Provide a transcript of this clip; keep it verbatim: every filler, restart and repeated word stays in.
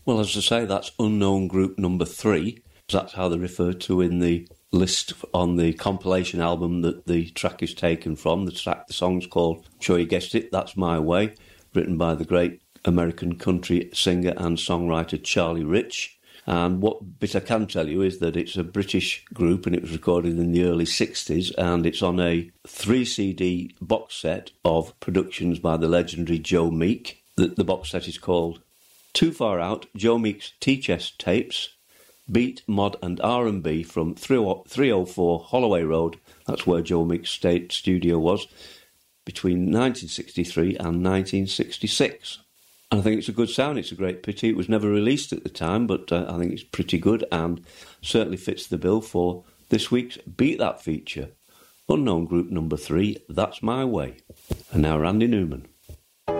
Well, as I say, that's Unknown Group number three. That's how they're referred to in the list on the compilation album that the track is taken from. The track, the song's called, I'm sure you guessed it, That's My Way, written by the great American country singer and songwriter Charlie Rich. And what bit I can tell you is that it's a British group and it was recorded in the early sixties, and it's on a three C D box set of productions by the legendary Joe Meek. The, the box set is called Too Far Out, Joe Meek's T-Chest Tapes, Beat, Mod and R and B from three oh four Holloway Road. That's where Joe Meek's state studio was between nineteen sixty-three and nineteen sixty-six. And I think it's a good sound. It's a great pity it was never released at the time, but uh, I think it's pretty good and certainly fits the bill for this week's Beat That feature. Unknown Group number three, That's My Way. And now Randy Newman.